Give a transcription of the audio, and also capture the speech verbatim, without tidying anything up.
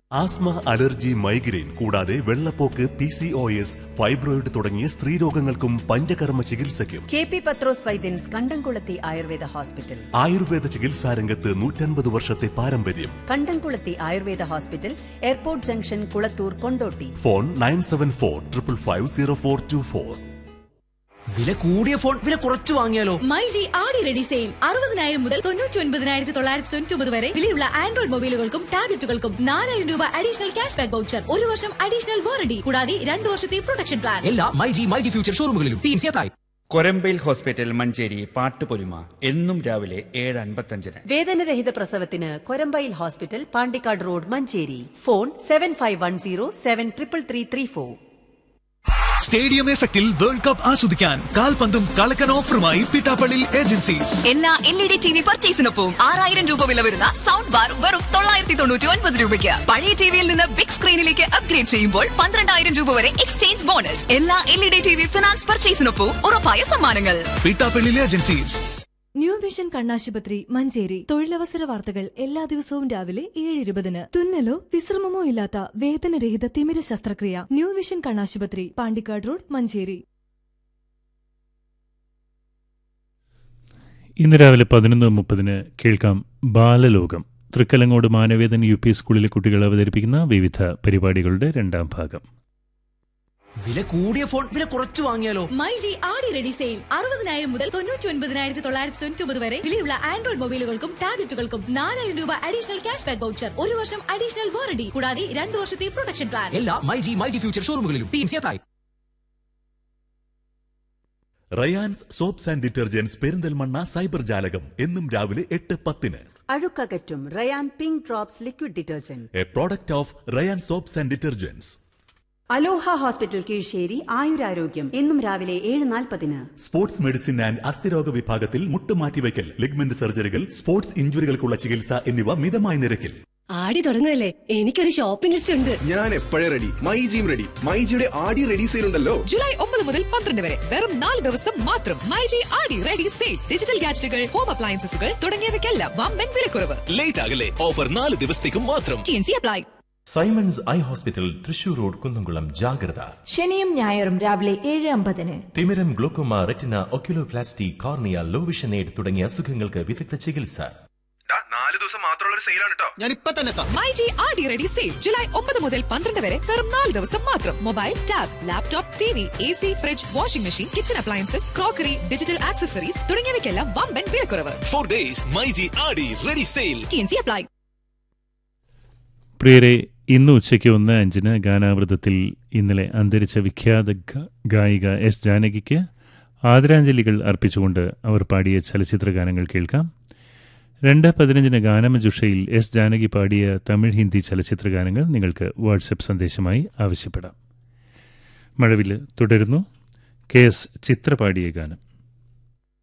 Asthma, allergy, migraine കൂടാതെ വെള്ളപ്പോക്ക്, P C O S, fibroid തുടങ്ങിയ സ്ത്രീരോഗങ്ങൾക്കും പഞ്ചകർമ്മ ചികിത്സയ്ക്കും കെ പി പത്രോസ് വൈദ്യൻസ് കണ്ടംകുളത്തി ആയുർവേദ ഹോസ്പിറ്റൽ. ആയുർവേദ ചികിത്സാ രംഗത്ത് നൂറ്റൻപത് വർഷത്തെ പാരമ്പര്യം. കണ്ടംകുളത്തി Ayurveda hospital, airport junction, Kulathur, Kondotty. Phone nine seven four triple five zero four to four. വില കൂടിയ ഫോൺ വില കുറച്ച് വാങ്ങിയാലോ? മൈജി ആടി റെഡി സെയിൽ. അറുപതിനായിരം മുതൽ തൊണ്ണൂറ്റി ഒൻപതിനായിരത്തി തൊള്ളായിരത്തി തൊണ്ണൂറ്റി ഒമ്പത് വരെ വിലയുള്ള ആൻഡ്രോയിഡ് മൊബൈലുകൾക്കും ടാബ്ലറ്റുകൾക്കും നാലായിരം രൂപ അഡീഷണൽ ക്യാഷ് ബാക്ക് വൗച്ചർ, ഒരു വർഷം അഡീഷണൽ വാറണ്ടി കൂടാതെ രണ്ട് വർഷത്തെ പ്രൊട്ടക്ഷൻ പ്ലാൻ. എല്ലാ myG myG future ഷോറൂമുകളിലും teams apply. Korambayil hospital Manjeri Pattupolima എന്നും രാവിലെ ഏഴ് അൻപത്തഞ്ചിന്. വേദനരഹിത പ്രസവത്തിന് Korambayil hospital, Pandikkad road, Manjeri. Phone seven five one zero seven triple three three four. Stadium എഫക്റ്റിൽ വേൾഡ് കപ്പ് ആസ്വദിക്കാൻ കാൽപന്തും കളക്കൻ ഓഫറുമായി പിട്ടാപ്പള്ളി ഏജൻസീസ്. എല്ലാ L E D T V പർച്ചേസിനൊപ്പം ആറായിരം രൂപ വില വരുന്ന സൗണ്ട് ബാർ വെറും തൊള്ളായിരത്തി തൊണ്ണൂറ്റി ഒൻപത് രൂപയ്ക്ക്. പഴയ ടിവിയിൽ നിന്ന് ബിഗ് സ്ക്രീനിലേക്ക് അപ്ഗ്രേഡ് ചെയ്യുമ്പോൾ പന്ത്രണ്ടായിരം രൂപ വരെ എക്സ്ചേഞ്ച് ബോണസ്. എല്ലാ L E D T V finance പർച്ചേസിനൊപ്പം ഉറപ്പായ സമ്മാനങ്ങൾ. പിട്ടാപ്പള്ളി ഏജൻസീസ്. ന്യൂ വിഷൻ കണ്ണാശുപത്രി, മഞ്ചേരി. തൊഴിലവസര വാർത്തകൾ എല്ലാ ദിവസവും രാവിലെ ഏഴ് ഇരുപതിന്. തുന്നലോ വിശ്രമമോ ഇല്ലാത്ത വേദനരഹിത തിമിര ശസ്ത്രക്രിയ. ന്യൂ വിഷൻ കണ്ണാശുപത്രി, പാണ്ടിക്കാട് റോഡ്, മഞ്ചേരി. ഇന്ന് രാവിലെ പതിനൊന്ന് മുപ്പതിന് കേൾക്കാം ബാലലോകം. തൃക്കലങ്ങോട് മാനവേദൻ യു പി സ്കൂളിലെ കുട്ടികൾ അവതരിപ്പിക്കുന്ന വിവിധ പരിപാടികളുടെ രണ്ടാം ഭാഗം. വില കൂടിയ ഫോൺ വില കുറച്ച് വാങ്ങിയാലോ? മൈജി ആടി റെഡി സെയിൽ. അറുപതിനായിരം മുതൽ തൊണ്ണൂറ്റി ഒൻപതിനായിരത്തി തൊള്ളായിരത്തി തൊണ്ണൂറ്റി ഒമ്പത് വരെ വിലയുള്ള ആൻഡ്രോയിഡ് മൊബൈലുകൾക്കും ടാബ്ലറ്റുകൾക്കും നാലായിരം രൂപ അഡീഷണൽ ക്യാഷ് ബാക്ക് വൗച്ചർ, ഒരു വർഷം അഡീഷണൽ വാറണ്ടി കൂടാതെ രണ്ട് വർഷത്തെ പ്രൊട്ടക്ഷൻ പ്ലാൻ. എല്ലാ myG myG future ഷോറൂമുകളിലും teams apply. Rayan's soaps and detergents Perinthalmanna cyber ജാലകം എന്നും രാവിലെ എട്ട് പത്തിന്. അഴുക്കകറ്റും Ryan pink drops liquid detergent, A product of Ryan soaps and detergents. Aloha hospital Kizhisseri, ആയുരാരോഗ്യം എന്നും രാവിലെ ഏഴ് നാൽപ്പതിന്. സ്പോർട്സ് മെഡിസിൻ ആൻഡ് അസ്ഥിരോഗ വിഭാഗത്തിൽ മുട്ടുമാറ്റിവയ്ക്കൽ, ലിഗ്മെന്റ് സർജറികൾ, സ്പോർട്സ് ഇഞ്ചുറികൾക്കുള്ള ചികിത്സ എന്നിവ മിതമായ നിരക്കിൽ. ആടി തുടങ്ങുകയല്ലേ, എനിക്കൊരു ഷോപ്പിംഗ് ലിസ്റ്റ് ഉണ്ട്. ഞാൻ എപ്പോഴേ റെഡി. മൈജിയും റെഡി. മൈജിയുടെ ആടി റെഡി സെയിൽ ഉണ്ടല്ലോ. ജൂലൈ ഒമ്പത് മുതൽ പന്ത്രണ്ട് വരെ വെറും നാല് ദിവസം മാത്രം. മൈജി ആടി റെഡി സെയിൽ. ഡിജിറ്റൽ ഗാഡ്ജറ്റുകൾ, ഹോം അപ്ലയൻസസുകൾ തുടങ്ങിയവയ്ക്കെല്ലാം വമ്പൻ വിലക്കുറവ്. ലേറ്റ് ആകല്ലേ, ഓഫർ നാല് ദിവസത്തേക്കും മാത്രം. T N C apply. Symons eye hospital, Thrissur road, Kunnamkulam. ജാഗ്രത. ശനിയും ഞായറും രാവിലെ ഏഴ് അമ്പതിന്. തിമിരം, glaucoma, retina, oculoplasty, cornea, low vision aid തുടങ്ങിയ അസുഖങ്ങൾക്ക് വിദഗ്ധ ചികിത്സ. നാല് ദിവസം മാത്രമുള്ള ഒരു സെയിലാണ് കേട്ടോ. ഞാൻ ഇപ്പൊ തന്നെ മൈജി ആടി റെഡി സെയിൽ. ജൂലൈ ഒമ്പത് മുതൽ പന്ത്രണ്ട് വരെ വെറും നാല് ദിവസം മാത്രം. Mobile, tab, laptop, T V, A C, fridge, washing machine, kitchen appliances, crockery, digital accessories തുടങ്ങിയവയ്ക്കെല്ലാം വമ്പൻ വിലക്കുറവ്. ഫോർ ഡേയ്സ് മൈജി ആടി ready sale. T N C apply. പ്രിയരെ, ഇന്ന് ഉച്ചയ്ക്ക് ഒന്ന് അഞ്ചിന് ഗാനാമൃതത്തിൽ ഇന്നലെ അന്തരിച്ച വിഖ്യാത ഗായിക എസ് ജാനകിക്ക് ആദരാഞ്ജലികൾ അർപ്പിച്ചുകൊണ്ട് അവർ പാടിയ ചലച്ചിത്ര ഗാനങ്ങൾ കേൾക്കാം. രണ്ട് പതിനഞ്ചിന് ഗാനമജുഷയിൽ എസ് ജാനകി പാടിയ തമിഴ്, ഹിന്ദി ചലച്ചിത്ര ഗാനങ്ങൾ നിങ്ങൾക്ക് വാട്സപ്പ് സന്ദേശമായി ആവശ്യപ്പെടാം. മഴവിൽ തുടരുന്നു. കെ എസ് ചിത്ര പാടിയ ഗാനം.